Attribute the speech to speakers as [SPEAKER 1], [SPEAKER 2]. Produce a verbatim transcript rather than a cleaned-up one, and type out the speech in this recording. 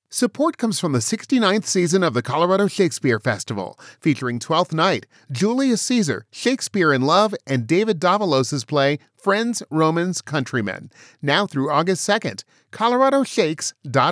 [SPEAKER 1] Support comes from the sixty-ninth season of the Colorado Shakespeare Festival, featuring Twelfth Night, Julius Caesar, Shakespeare in Love, and David Davalos' play Friends, Romans, Countrymen. Now through August second. colorado shakes dot org